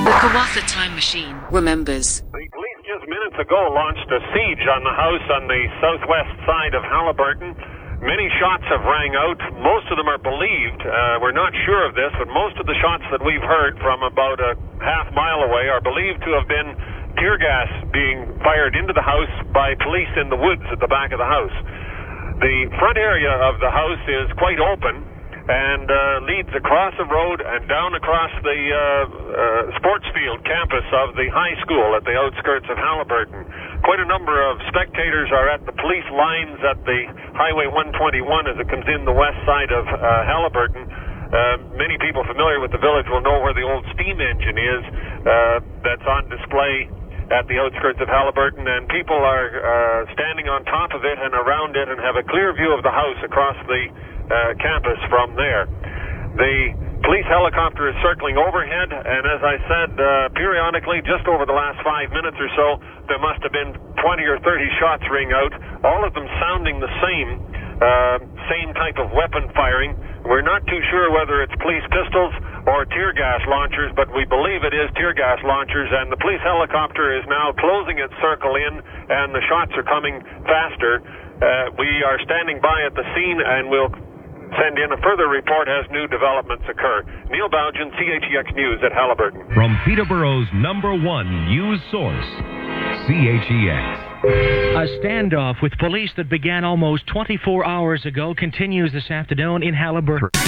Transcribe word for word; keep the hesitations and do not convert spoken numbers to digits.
The Kawatha Time Machine remembers. The police just minutes ago launched a siege on the house on the southwest side of Haliburton. Many shots have rang out. Most of them are believed. Uh, we're not sure of this, but most of the shots that we've heard from about a half mile away are believed to have been tear gas being fired into the house by police in the woods at the back of the house. The front area of the house is quite open and uh, leads across the road and down across the uh, uh, sports field campus of the high school at the outskirts of Haliburton. Quite a number of spectators are at the police lines at the Highway one twenty-one as it comes in the west side of uh, Haliburton. Uh, many people familiar with the village will know where the old steam engine is uh, that's on display at the outskirts of Haliburton, and people are uh, standing on top of it and around it and have a clear view of the house across the uh, campus from there. The police helicopter is circling overhead, and as I said, uh, periodically, just over the last five minutes or so, there must have been twenty or thirty shots ring out, all of them sounding the same, uh, same type of weapon firing. We're not too sure whether it's police pistols or tear gas launchers, but we believe it is tear gas launchers, and the police helicopter is now closing its circle in, and the shots are coming faster. Uh, we are standing by at the scene, and we'll send in a further report as new developments occur. Neil Bougen, C H E X News at Haliburton. From Peterborough's number one news source, C H E X. A standoff with police that began almost twenty-four hours ago continues this afternoon in Haliburton.